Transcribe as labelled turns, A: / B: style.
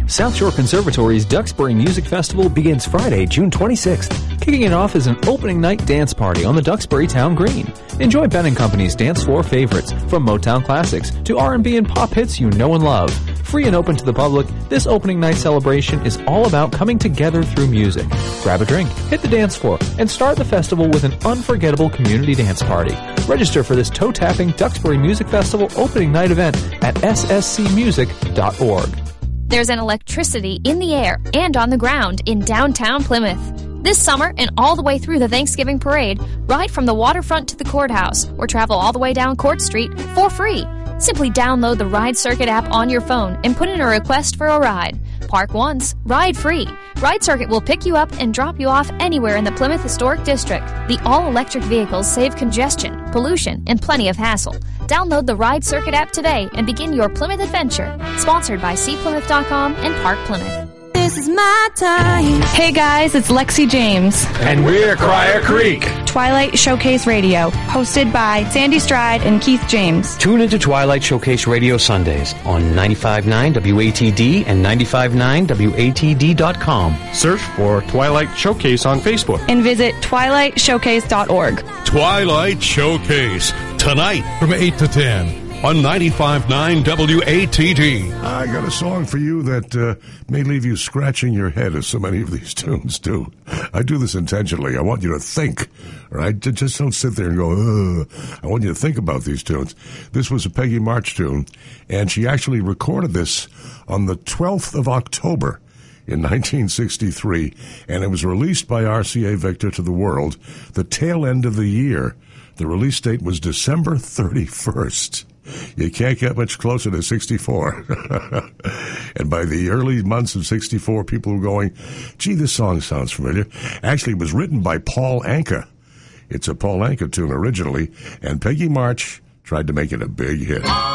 A: South Shore Conservatory's Duxbury Music Festival begins Friday, June 26th. Kicking it off is an opening night dance party on the Duxbury Town Green. Enjoy Ben & Company's dance floor favorites, from Motown classics to R&B and pop hits you know and love. Free and open to the public, this opening night celebration is all about coming together through music. Grab a drink, hit the dance floor, and start the festival with an unforgettable community dance party. Register for this toe-tapping Duxbury Music Festival opening night event at sscmusic.org.
B: There's an electricity in the air and on the ground in downtown Plymouth. This summer and all the way through the Thanksgiving parade, ride from the waterfront to the courthouse or travel all the way down Court Street for free. Simply download the Ride Circuit app on your phone and put in a request for a ride. Park once, ride free. Ride Circuit will pick you up and drop you off anywhere in the Plymouth Historic District. The all-electric vehicles save congestion, pollution, and plenty of hassle. Download the Ride Circuit app today and begin your Plymouth adventure. Sponsored by cplymouth.com and Park Plymouth.
C: This is my time.
D: Hey guys, it's Lexi James.
E: And we're Crier Creek.
D: Twilight Showcase Radio, hosted by Sandy Stride and Keith James.
F: Tune into Twilight Showcase Radio Sundays on 95.9 WATD and 95.9 WATD.com.
E: Search for Twilight Showcase on Facebook.
D: And visit twilightshowcase.org.
G: Twilight Showcase, tonight from 8 to 10. On 95.9 WATD.
H: I got a song for you that may leave you scratching your head, as so many of these tunes do. I do this intentionally. I want you to think, all right? Just don't sit there and go, ugh. I want you to think about these tunes. This was a Peggy March tune, and she actually recorded this on the 12th of October in 1963, and it was released by RCA Victor to the world the tail end of the year. The release date was December 31st. You can't get much closer to 64. And by the early months of 64, people were going, gee, this song sounds familiar. Actually, it was written by Paul Anka. It's a Paul Anka tune originally, and Peggy March tried to make it a big hit.